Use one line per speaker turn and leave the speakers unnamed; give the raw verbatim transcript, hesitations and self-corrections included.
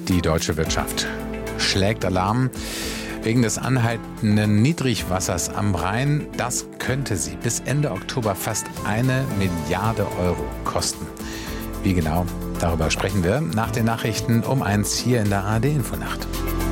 Die deutsche Wirtschaft schlägt Alarm wegen des anhaltenden Niedrigwassers am Rhein. Das könnte sie bis Ende Oktober fast eine Milliarde Euro kosten. Wie genau? Darüber sprechen wir nach den Nachrichten um eins hier in der A R D Infonacht.